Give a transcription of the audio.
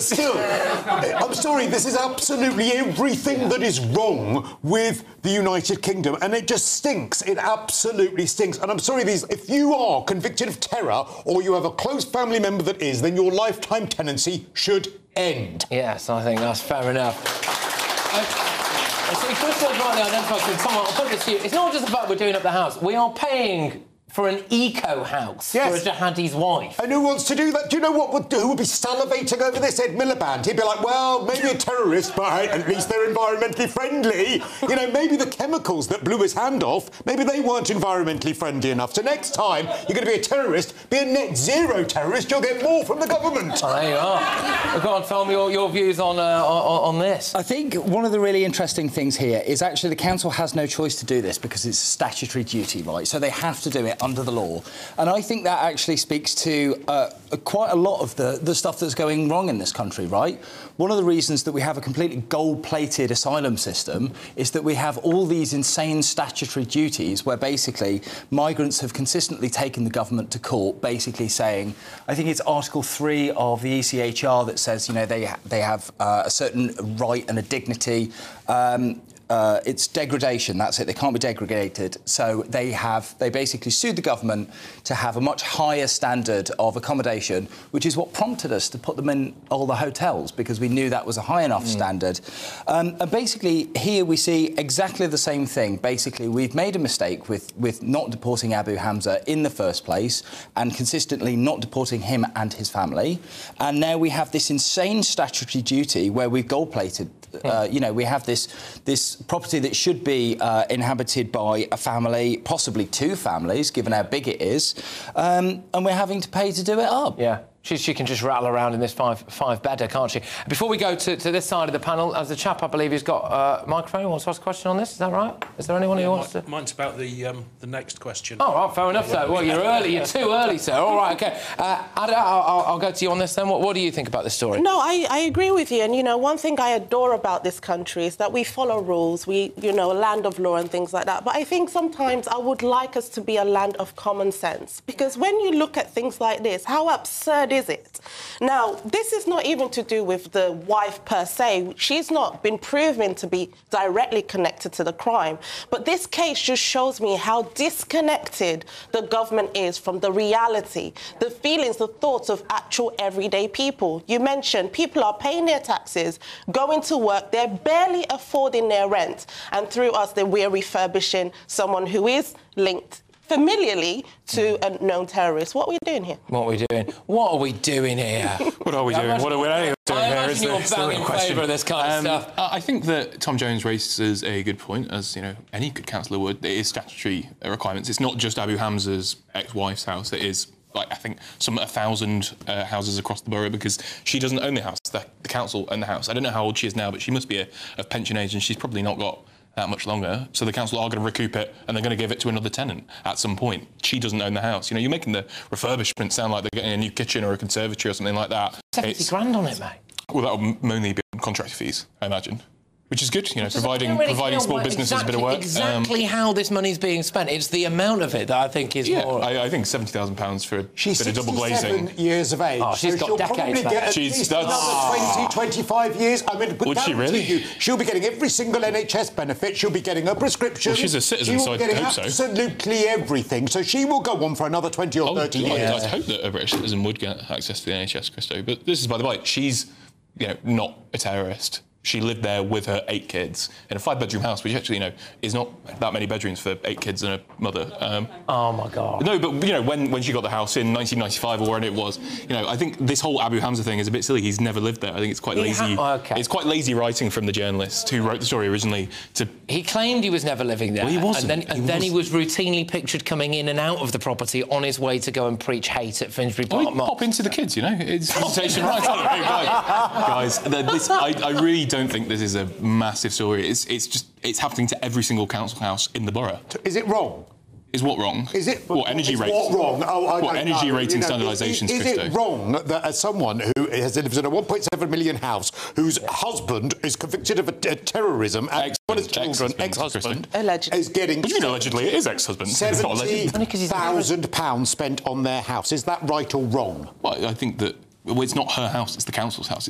but still, I'm sorry, this is absolutely everything that is wrong with the United Kingdom, and it just stinks. It absolutely stinks. And I'm sorry, if you are convicted of terror or you have a close family member that is, then your lifetime tenancy should end. Yes, I think that's fair enough. So Chris was rightly identified, someone, I'll put this to you. It's not just the fact we're doing up the house. We are paying for an eco-house for a jihadi's wife. And who wants to do that? Do you know who would be salivating over this? Ed Miliband. He'd be like, well, maybe a terrorist, but at least they're environmentally friendly. You know, maybe the chemicals that blew his hand off, maybe they weren't environmentally friendly enough. So next time you're going to be a terrorist, be a net zero terrorist, you'll get more from the government. Oh, there you are. Go on, tell me your views on this. I think one of the really interesting things here is actually the council has no choice to do this because it's a statutory duty, right? So they have to do it under the law. And I think that actually speaks to quite a lot of the stuff that's going wrong in this country, right? One of the reasons that we have a completely gold-plated asylum system is that we have all these insane statutory duties where basically migrants have consistently taken the government to court, basically saying, I think it's Article 3 of the ECHR that says, you know, they have a certain right and a dignity. It's degradation, that's it, they can't be degraded. So they basically sued the government to have a much higher standard of accommodation, which is what prompted us to put them in all the hotels, because we knew that was a high enough standard. And basically, here we see exactly the same thing. Basically, we've made a mistake with not deporting Abu Hamza in the first place and consistently not deporting him and his family. And now we have this insane statutory duty where we've gold-plated. You know, we have this property that should be inhabited by a family, possibly two families, given how big it is, and we're having to pay to do it up. Yeah. She can just rattle around in this five-bedder, can't she? Before we go to this side of the panel, as the chap, I believe, who's got a microphone, wants to ask a question on this, is that right? Is there anyone who wants to... Mine's about the next question. Oh, right, fair enough, sir. Well, you're early. You're too early, sir. All right, OK. I'll go to you on this, then. What do you think about this story? No, I agree with you. And, you know, one thing I adore about this country is that we follow rules. We, you know, a land of law and things like that. But I think sometimes I would like us to be a land of common sense. Because when you look at things like this, how absurd is it? Now, this is not even to do with the wife per se. She's not been proven to be directly connected to the crime. But this case just shows me how disconnected the government is from the reality, the feelings, the thoughts of actual everyday people. You mentioned people are paying their taxes, going to work, they're barely affording their rent. And through us, then we're refurbishing someone who is linked familiarly to a known terrorist. What are we doing here? What are we doing? What are we doing here? What are we doing? What are we doing here? Is you're bang in favour of this kind of stuff. I think that Tom Jones raises a good point, as you know, any good councillor would. It is statutory requirements. It's not just Abu Hamza's ex-wife's house. It is, like, I think, 1,000 houses across the borough, because she doesn't own the house. The council own the house. I don't know how old she is now, but she must be of pension age, and she's probably not got that much longer. So the council are going to recoup it, and they're going to give it to another tenant at some point. She doesn't own the house. You know, you're making the refurbishment sound like they're getting a new kitchen or a conservatory or something like that. 70 grand on it, mate. Well, that will mainly be on contract fees, I imagine. Which is good, you know, providing small businesses a bit of work. Exactly how this money's being spent. It's the amount of it that I think is more... I think £70,000 for a bit of double glazing. She's 67 years of age. Oh, she's got decades, get she's another 20, 25 years. I mean, would she really? She'll be getting every single NHS benefit. She'll be getting a prescription. Well, she's a citizen, so I hope so. Absolutely everything. So she will go on for another 20 or 30 years. I hope that a British citizen would get access to the NHS, Christo. But this is by the way. She's, you know, not a terrorist. She lived there with her 8 kids in a 5-bedroom house, which actually, you know, is not that many bedrooms for 8 kids and a mother. Oh, my God. No, but, you know, when she got the house in 1995 or when it was, you know, I think this whole Abu Hamza thing is a bit silly. He's never lived there. I think it's quite lazy. It's quite lazy writing from the journalist who wrote the story originally to... He claimed he was never living there. Well, he wasn't. And then he was routinely pictured coming in and out of the property on his way to go and preach hate at Finsbury Park. Well, pop into the kids, you know. It's visitation right. Guys, I really don't think this is a massive story. It's happening to every single council house in the borough. Is it wrong? Is what wrong? Is it... What energy rating? What wrong? What energy rating standardisations, Is it wrong that as someone who lives in a 1.7 million house, whose husband is convicted of terrorism and one of his children, ex-husband, is getting... What do you mean allegedly? It is ex-husband. £70,000 spent on their house. Is that right or wrong? Well, I think that... Well, it's not her house, it's the council's house.